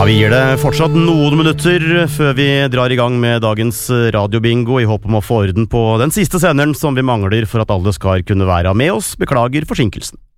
Ja, vi gir det fortsatt noen minutter før vi drar i gang med dagens radiobingo i håp om å få orden på den siste senderen som vi mangler for at alle skal kunne være med oss. Beklager forsinkelsen.